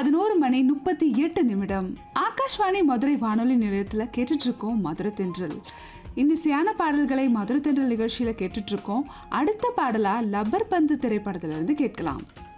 11:38. ஆகாஷ்வாணி மதுரை வானொலி நிலையத்துல கேட்டுட்டு இருக்கோம் மதுரை தென்றல். இன்னிசையான பாடல்களை மதுரை தென்றல் நிகழ்ச்சியில கேட்டுட்டு இருக்கோம். அடுத்த பாடலா லப்பர் பந்து திரைப்படத்துல இருந்து கேட்கலாம்.